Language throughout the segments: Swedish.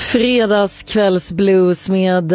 Fredagskvällsblues med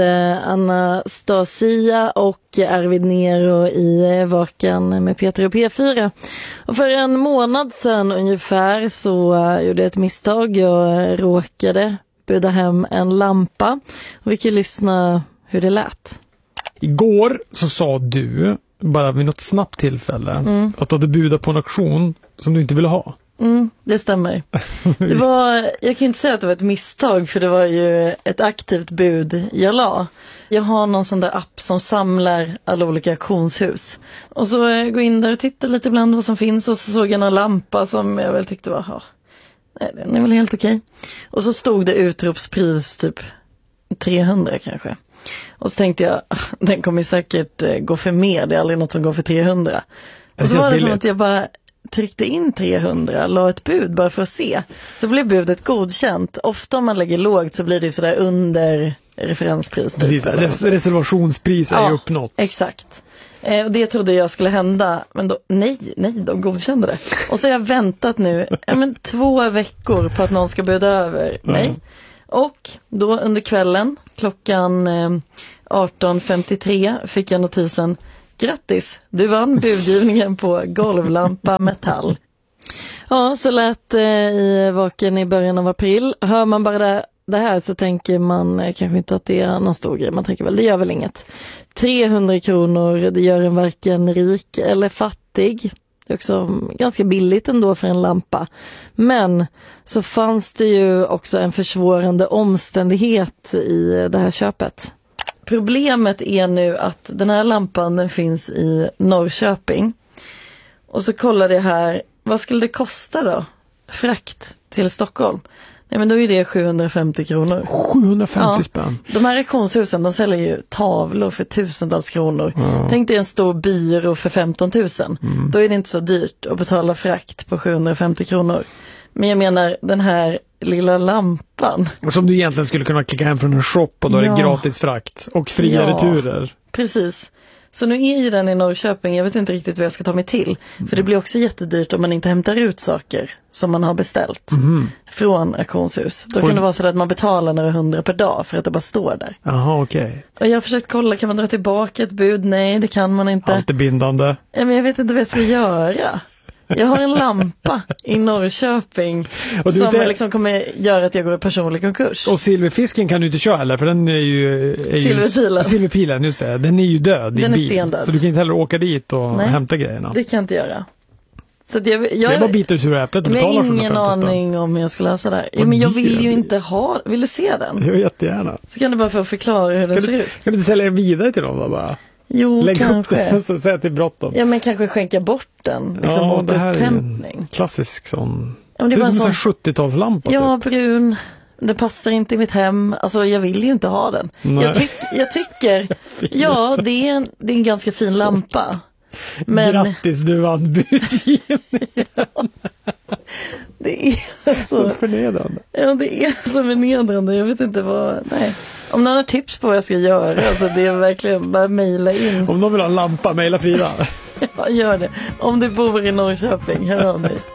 Anastasia och Arvid Nero i Vaken med Peter och P4. Och för en månad sedan ungefär så gjorde jag ett misstag. Jag råkade buda hem en lampa. Och vi kan lyssna hur det lät. Igår så sa du, bara vid något snabbt tillfälle, att du hade budat på en auktion som du inte ville ha. Det stämmer. Det var, jag kan inte säga att det var ett misstag, för det var ju ett aktivt bud jag la. Jag har någon sån där app som samlar alla olika auktionshus. Och så går in där och tittar lite ibland vad som finns, och så såg jag en lampa som jag väl tyckte var, nej, den är väl helt okej. Och så stod det utropspris typ 300 kanske. Och så tänkte jag, den kommer säkert gå för mer, det är aldrig något som går för 300. Och så var det som att jag bara tryckte in 300, la ett bud bara för att se. Så blev budet godkänt. Ofta om man lägger lågt så blir det sådär under referenspris. Precis, reservationspris är ju uppnått. Exakt. Och det trodde jag skulle hända. Men då, nej, de godkände det. Och så har jag väntat nu 2 veckor på att någon ska buda över mig. Och då under kvällen, klockan 18.53, fick jag notisen: grattis, du vann budgivningen på golvlampa metall. Ja, så lät i Vaken i början av april. Hör man bara det här så tänker man kanske inte att det är någon stor grej. Man tänker väl, det gör väl inget. 300 kronor, det gör en varken rik eller fattig. Det är också ganska billigt ändå för en lampa. Men så fanns det ju också en försvårande omständighet i det här köpet. Problemet är nu att den här lampan, den finns i Norrköping. Och så kollade jag här, vad skulle det kosta då? Frakt till Stockholm. Nej, men då är det 750 kronor. 750 spänn? De här auktionshusen, de säljer ju tavlor för tusentals kronor. Tänk dig en stor byrå för 15 000. Då är det inte så dyrt att betala frakt på 750 kronor. Men jag menar, den här lilla lampan. Som du egentligen skulle kunna klicka hem från en shop, och då är det gratis frakt och fria returer. Precis. Så nu är ju den i Norrköping. Jag vet inte riktigt vad jag ska ta mig till. För det blir också jättedyrt om man inte hämtar ut saker som man har beställt från auktionshus. Då kan det vara så att man betalar några 100 per dag för att det bara står där. Jaha, okej. Och jag har försökt kolla, kan man dra tillbaka ett bud? Nej, det kan man inte. Allt är bindande. Men jag vet inte vad jag ska göra. Jag har en lampa i Norrköping och som liksom kommer göra att jag går i personlig konkurs. Och silverfisken kan du inte köra heller, för den är ju silverpilen, just det. Den är ju död. Den är stendöd. Så du kan inte heller åka dit och hämta grejerna. Det kan jag inte göra. Så att jag det är bara bita ut ur äpplet och betala för den. Jag har ingen aning om hur jag ska lösa det här. Men jag vill ju inte ha. Vill du se den? Jag jättegärna. Så kan du bara få förklara hur den ser ut. Kan du inte sälja den vidare till någon då bara? Jo, lägg kanske. Upp den så säg att det är bråttom. Ja, men kanske skänka bort den liksom, mot upphämtning. Klassisk sån. Ja, det är som en 70-talslampa. Ja, typ. Brun. Det passar inte i mitt hem. Alltså, jag vill ju inte ha den. Jag tycker ja, det är en ganska fin lampa. Men grattis, du vann budgivningen. Det är så förnedrande. Ja, det är så förnedrande. Jag vet inte vad. Nej. Om någon har tips på vad jag ska göra, alltså det är verkligen bara mejla in. Om någon vill ha en lampa, mejla Frida. Ja, gör det. Om du bor i Norrköping, hör av dig.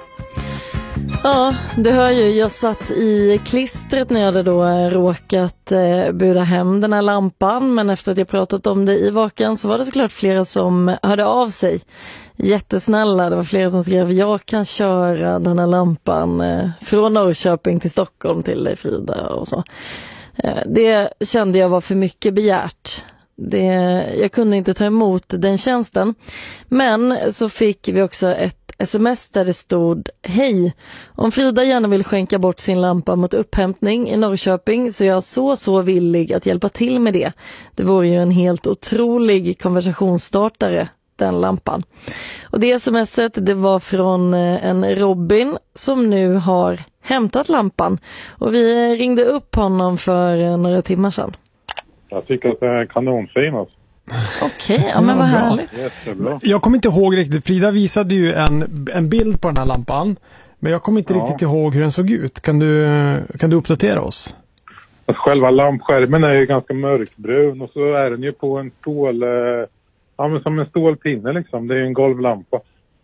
Ja, du hör ju, jag satt i klistret när jag hade då råkat buda hem den här lampan. Men efter att jag pratat om det i Vaken så var det såklart flera som hörde av sig. Jättesnälla, det var flera som skrev: jag kan köra den här lampan från Norrköping till Stockholm till dig, Frida, och så. Det kände jag var för mycket begärt. Jag kunde inte ta emot den tjänsten. Men så fick vi också ett sms där det stod: hej, om Frida gärna vill skänka bort sin lampa mot upphämtning i Norrköping så är jag så villig att hjälpa till med det. Det vore ju en helt otrolig konversationsstartare, den lampan. Och det smset, det var från en Robin som nu har hämtat lampan. Och vi ringde upp honom för några timmar sedan. Jag tycker att det är kanonfin alltså. Okej, ja, men vad härligt. Jättebra. Jag kommer inte ihåg riktigt. Frida visade ju en bild på den här lampan. Men jag kommer inte riktigt ihåg hur den såg ut. Kan du uppdatera oss? Alltså, själva lampskärmen är ju ganska mörkbrun. Och så är den ju på en som en stålpinne liksom. Det är ju en golvlampa.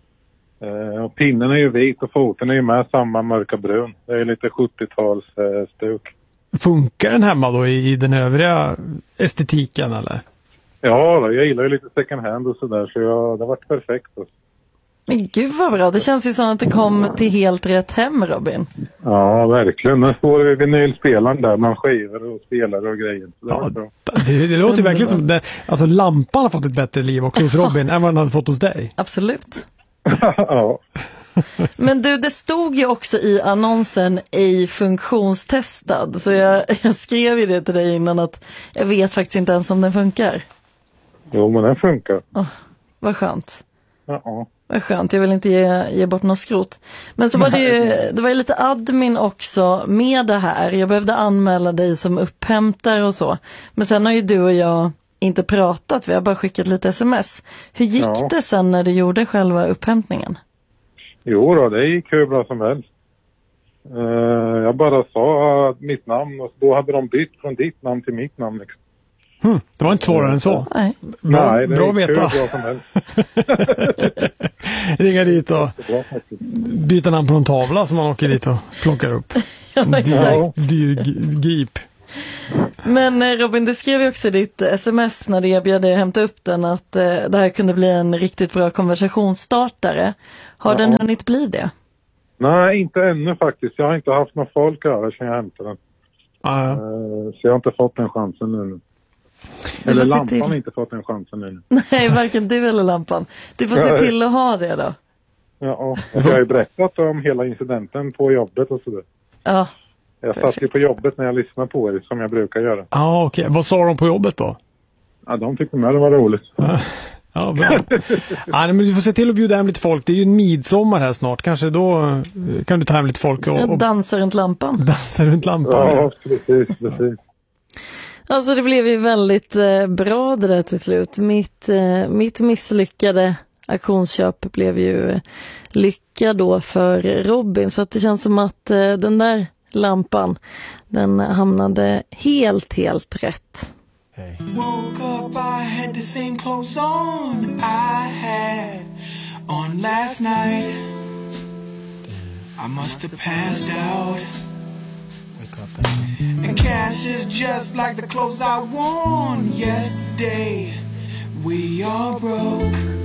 Och pinnen är ju vit och foten är ju med samma mörka brun. Det är lite 70-tals stuk. Funkar den hemma då i den övriga estetiken eller? Ja, då, jag gillar ju lite second hand och sådär, så det har varit perfekt. Alltså. Men gud vad bra, det känns ju som att det kom till helt rätt hem, Robin. Ja, verkligen. Den står vid vinylspelaren där, man skivor och spelar och grejer. Så det, bra. Det låter verkligen som alltså lampan har fått ett bättre liv också hos Robin än vad den hade fått hos dig. Absolut. Ja. Men du, det stod ju också i annonsen ej funktionstestad. Så jag skrev ju det till dig innan att jag vet faktiskt inte ens om den funkar. Jo, men den funkar. Vad skönt. Ja. Vad skönt, jag vill inte ge bort något skrot. Men så var det var ju lite admin också med det här. Jag behövde anmäla dig som upphämtare och så. Men sen har ju du och jag inte pratat, vi har bara skickat lite sms. Hur gick det sen när du gjorde själva upphämtningen? Jo då, det gick hur bra som helst. Jag bara sa mitt namn och då hade de bytt från ditt namn till mitt namn. Liksom. Det var inte svårare än så. Nej. Nej, det bra gick veta. hur bra som helst. Ringa dit och byta namn på någon tavla som man åker dit och plockar upp. Ja, exakt. Dyr grip. Men Robin, du skrev ju också i ditt sms när du erbjöd dig att hämta upp den att det här kunde bli en riktigt bra konversationsstartare. Har den hunnit bli det? Nej, inte ännu faktiskt. Jag har inte haft någon folk över sedan jag hämtade den. Så jag har inte fått den chansen nu. Eller lampan har inte fått den chansen nu. Nej, varken du eller lampan. Du får se till att ha det då. Ja, jag har ju berättat om hela incidenten på jobbet och sådär. Ja. Jag satt ju på jobbet när jag lyssnade på er som jag brukar göra. Ja, okej. Vad sa de på jobbet då? Ja, de tyckte med det var roligt. Ja, bra. Men du får se till att bjuda hem lite folk. Det är ju en midsommar här snart. Kanske då kan du ta hem lite folk och dansa runt lampan. Dansa runt lampan. Ja, precis. Alltså det blev ju väldigt bra det där till slut. Mitt misslyckade auktionsköp blev ju lycka då för Robin. Så att det känns som att den där lampan, den hamnade helt rätt. Hey. Woke up, I had the same clothes on I had on last night. I must have passed out. Wake up and cash is just like the clothes I worn yesterday. We all broke.